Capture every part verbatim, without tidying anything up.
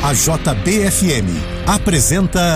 A J B F M apresenta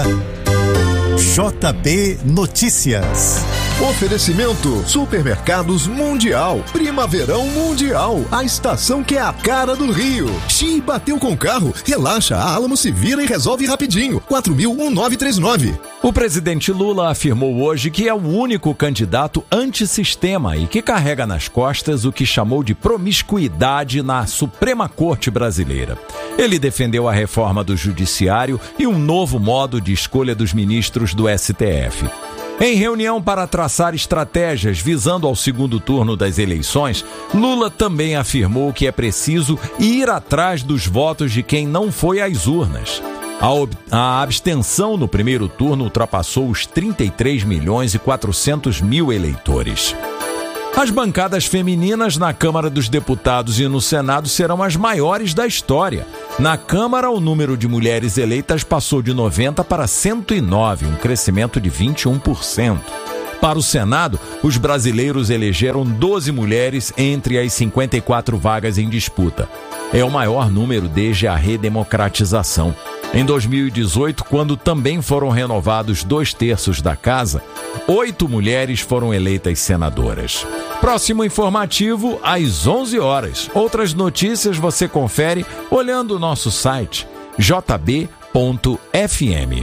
J B Notícias. Oferecimento Supermercados Mundial, Primaverão Mundial, a estação que é a cara do Rio. Xi, bateu com o carro, relaxa, a Alamo se vira e resolve rapidinho. quatro mil nove três nove. O presidente Lula afirmou hoje que é o único candidato antissistema e que carrega nas costas o que chamou de promiscuidade na Suprema Corte Brasileira. Ele defendeu a reforma do Judiciário e um novo modo de escolha dos ministros do S T F. Em reunião para traçar estratégias visando ao segundo turno das eleições, Lula também afirmou que é preciso ir atrás dos votos de quem não foi às urnas. A, ob- a abstenção no primeiro turno ultrapassou os trinta e três milhões e quatrocentos mil eleitores. As bancadas femininas na Câmara dos Deputados e no Senado serão as maiores da história. Na Câmara, o número de mulheres eleitas passou de noventa para cento e nove, um crescimento de vinte e um por cento. Para o Senado, os brasileiros elegeram doze mulheres entre as cinquenta e quatro vagas em disputa. É o maior número desde a redemocratização. Em dois mil e dezoito, quando também foram renovados dois terços da casa, oito mulheres foram eleitas senadoras. Próximo informativo, às onze horas. Outras notícias você confere olhando o nosso site j b ponto f m.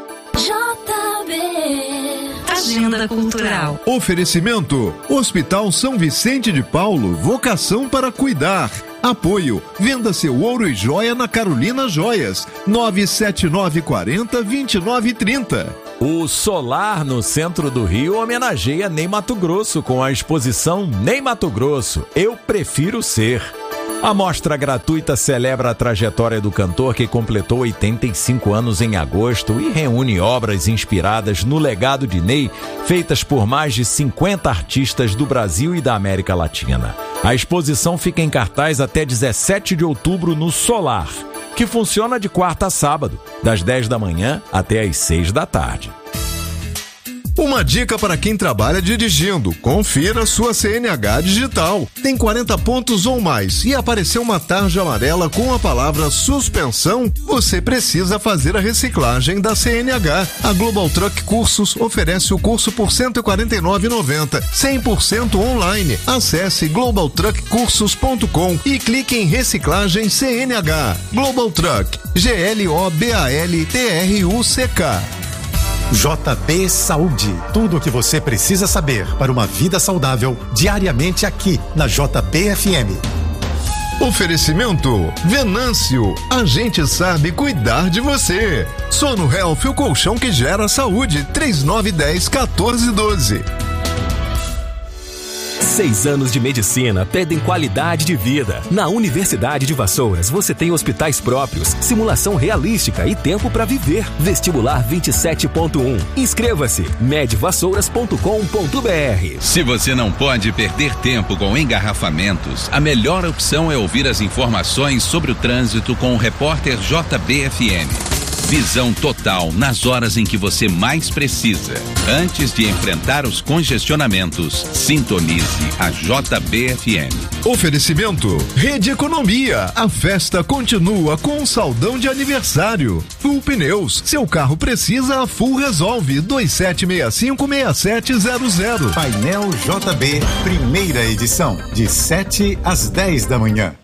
J B Agenda Cultural. Oferecimento Hospital São Vicente de Paulo, vocação para cuidar. Apoio, venda seu ouro e joia na Carolina Joias, nove sete nove quatro zero, dois nove três zero. O Solar, no centro do Rio, homenageia Ney Matogrosso com a exposição Ney Matogrosso, Eu Prefiro Ser. A mostra gratuita celebra a trajetória do cantor que completou oitenta e cinco anos em agosto e reúne obras inspiradas no legado de Ney, feitas por mais de cinquenta artistas do Brasil e da América Latina. A exposição fica em cartaz até dezessete de outubro no Solar, que funciona de quarta a sábado, das dez da manhã até as seis da tarde. Uma dica para quem trabalha dirigindo: confira sua C N H digital. Tem quarenta pontos ou mais e apareceu uma tarja amarela com a palavra suspensão, você precisa fazer a reciclagem da C N H. A Global Truck Cursos oferece o curso por cento e quarenta e nove reais e noventa centavos, cem por cento online. Acesse global truck cursos ponto com e clique em reciclagem C N H. Global Truck, G L O B A L T R U C K. J B Saúde. Tudo o que você precisa saber para uma vida saudável diariamente aqui na J B F M. Oferecimento Venâncio. A gente sabe cuidar de você. Sono Health, o colchão que gera saúde. três nove um zero, um quatro um dois. Seis anos de medicina pedem qualidade de vida. Na Universidade de Vassouras, você tem hospitais próprios, simulação realística e tempo para viver. Vestibular vinte e sete ponto um. Inscreva-se. med vassouras ponto com ponto b r. Se você não pode perder tempo com engarrafamentos, a melhor opção é ouvir as informações sobre o trânsito com o repórter J B F M. Visão total nas horas em que você mais precisa. Antes de enfrentar os congestionamentos, sintonize a J B F M. Oferecimento Rede Economia. A festa continua com um saldão de aniversário. Full Pneus. Seu carro precisa, a Full resolve. dois sete seis cinco, seis sete zero zero. Painel J B, primeira edição, de sete às dez da manhã.